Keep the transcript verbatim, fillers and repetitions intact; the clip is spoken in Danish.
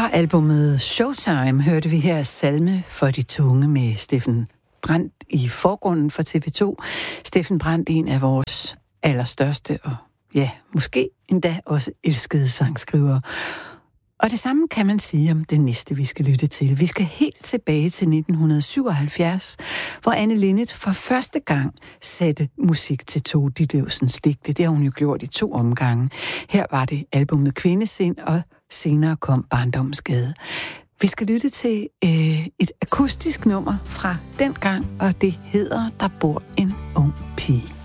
Fra albumet Showtime hørte vi her Salme for de tunge med Steffen Brandt i forgrunden for T V to. Steffen Brandt, en af vores allerstørste og ja, måske endda også elskede sangskrivere. Og det samme kan man sige om det næste, vi skal lytte til. Vi skal helt tilbage til nitten syvoghalvfjerds, hvor Anne Linnet for første gang satte musik til Tove Ditlevsens digte. Det har hun jo gjort i to omgange. Her var det albumet Kvindesind, og senere kom Barndommens Gade. Vi skal lytte til øh, et akustisk nummer fra den gang, og det hedder Der bor en ung pige.